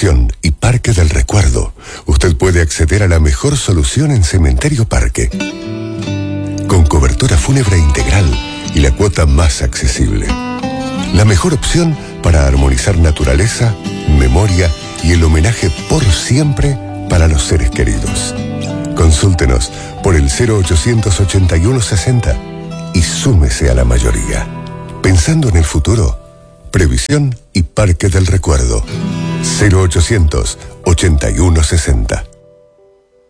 Previsión y Parque del Recuerdo, usted puede acceder a la mejor solución en Cementerio Parque. Con cobertura fúnebre integral y la cuota más accesible. La mejor opción para armonizar naturaleza, memoria y el homenaje por siempre para los seres queridos. Consúltenos por el 088160 y súmese a la mayoría. Pensando en el futuro, Previsión y Parque del Recuerdo. 0800 8160.